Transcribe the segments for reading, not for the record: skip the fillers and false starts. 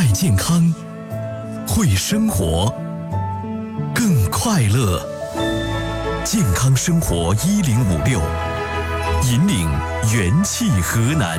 健康，会生活，更快乐。健康生活1056，引领元气河南。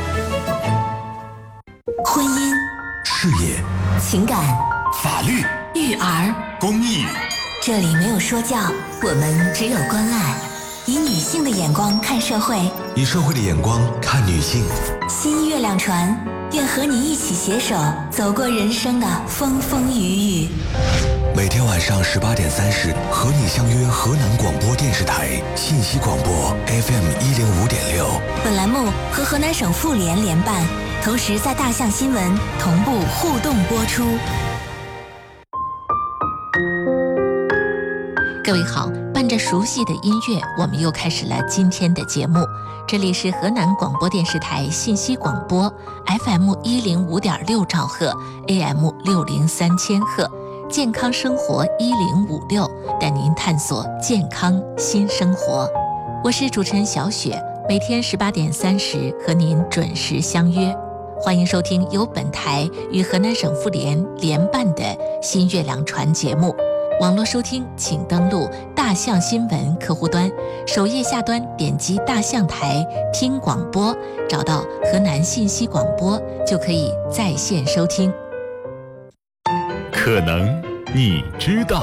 婚姻、 事业、 情感、 法律、 育儿、 公益， 这里没有说教，我们只有关爱。以女性的眼光看社会， 以社会的眼光看女性。 新月亮船愿和你一起携手走过人生的风风雨雨。 每天晚上18点30，和你相约河南广播电视台信息广播 FM105.6。 本栏目和河南省妇联联办，同时在大象新闻同步互动播出。 各位好，伴着熟悉的音乐，我们又开始了今天的节目。这里是河南广播电视台信息广播 FM105.6兆赫 AM603千赫，健康生活1056，带您探索健康新生活。我是主持人小雪，每天18点30和您准时相约。欢迎收听由本台与河南省妇联联办的新月亮船节目。网络收听请登录大象新闻客户端，首页下端点击大象台听广播，找到河南信息广播就可以在线收听。 可能你知道。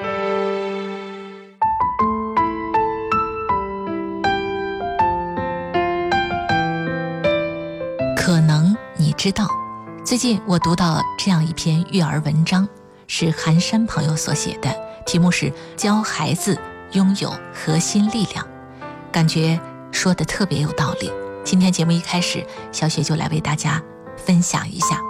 可能你知道，最近我读到这样一篇育儿文章，是寒山朋友所写的，题目是教孩子拥有核心力量，感觉说得特别有道理。今天节目一开始，小雪就来为大家分享一下。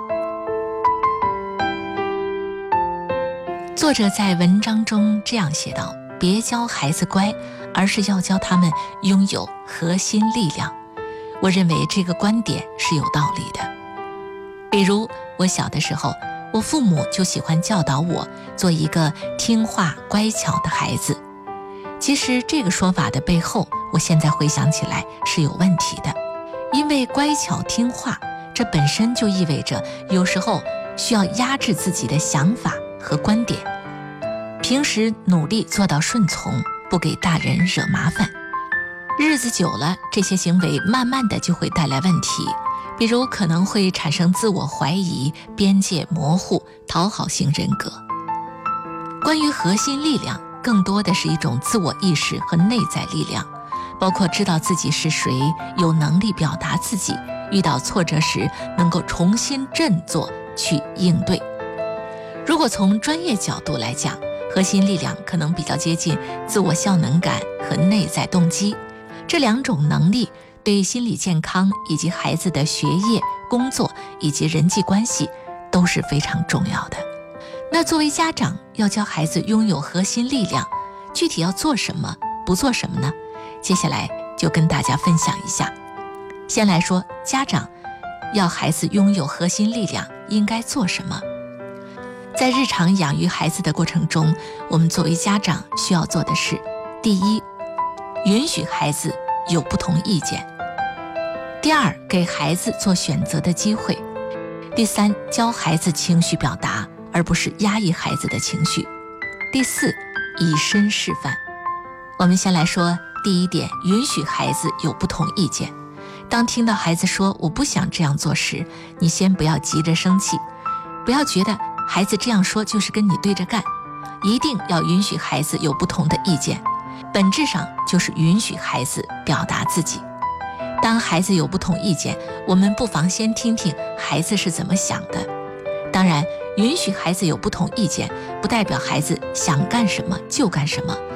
作者在文章中这样写道，别教孩子乖，而是要教他们拥有核心力量。我认为这个观点是有道理的。比如我小的时候，我父母就喜欢教导我做一个听话乖巧的孩子。其实这个说法的背后，我现在回想起来是有问题的。因为乖巧听话，这本身就意味着有时候需要压制自己的想法和观点。平时努力做到顺从，不给大人惹麻烦。日子久了，这些行为慢慢的就会带来问题。比如可能会产生自我怀疑、边界模糊、讨好型人格。关于核心力量，更多的是一种自我意识和内在力量，包括知道自己是谁，有能力表达自己，遇到挫折时能够重新振作去应对。如果从专业角度来讲，核心力量可能比较接近自我效能感和内在动机，这两种能力对心理健康以及孩子的学业、工作以及人际关系都是非常重要的。那作为家长，要教孩子拥有核心力量，具体要做什么，不做什么呢？接下来就跟大家分享一下。先来说，家长要孩子拥有核心力量，应该做什么？在日常养育孩子的过程中，我们作为家长需要做的是：第一，允许孩子有不同意见；第二，给孩子做选择的机会；第三，教孩子情绪表达，而不是压抑孩子的情绪；第四，以身示范。我们先来说第一点，允许孩子有不同意见。当听到孩子说我不想这样做时，你先不要急着生气，不要觉得孩子这样说就是跟你对着干，一定要允许孩子有不同的意见，本质上就是允许孩子表达自己。当孩子有不同意见，我们不妨先听听孩子是怎么想的。当然，允许孩子有不同意见，不代表孩子想干什么就干什么，